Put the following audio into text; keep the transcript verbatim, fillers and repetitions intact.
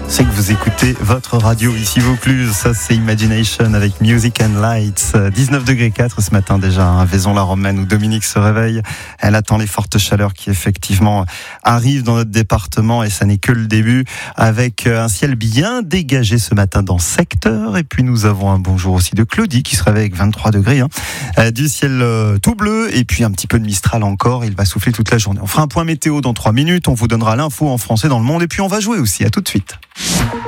C'est que vous écoutez votre radio ici Vaucluse. Ça, c'est Imagination avec Music and Lights. dix-neuf degrés quatre ce matin déjà à Vaison-la-Romaine où Dominique se réveille. Elle attend les fortes chaleurs qui effectivement arrivent dans notre département et ça n'est que le début avec un ciel bien dégagé ce matin dans ce secteur. Et puis nous avons un bonjour aussi de Claudie qui se réveille avec vingt-trois degrés. Hein. Du ciel tout bleu et puis un petit peu de Mistral encore. Il va souffler toute la journée. On fera un point météo dans trois minutes. On vous donnera l'info en français dans le monde et puis on va jouer aussi. À tout de suite.